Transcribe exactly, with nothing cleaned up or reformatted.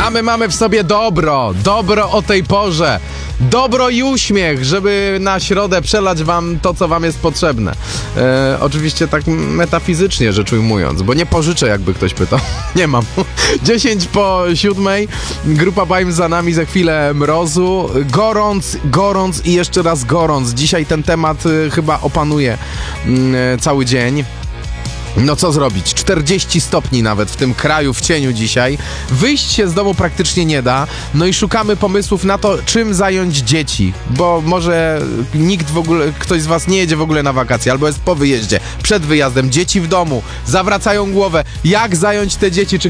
A my mamy w sobie dobro, dobro o tej porze, dobro i uśmiech, żeby na środę przelać wam to, co wam jest potrzebne. E, oczywiście tak metafizycznie rzecz ujmując, bo nie pożyczę, jakby ktoś pytał. Nie mam. dziesięć po siódmej, grupa Bajm za nami, za chwilę mrozu. Gorąc, gorąc i jeszcze raz gorąc. Dzisiaj ten temat y, chyba opanuje y, cały dzień. No co zrobić? czterdzieści stopni nawet w tym kraju w cieniu dzisiaj. Wyjść się z domu praktycznie nie da. No i szukamy pomysłów na to, czym zająć dzieci. Bo może nikt w ogóle, ktoś z was nie jedzie w ogóle na wakacje, albo jest po wyjeździe, przed wyjazdem. Dzieci w domu, zawracają głowę. Jak zająć te dzieci? Czy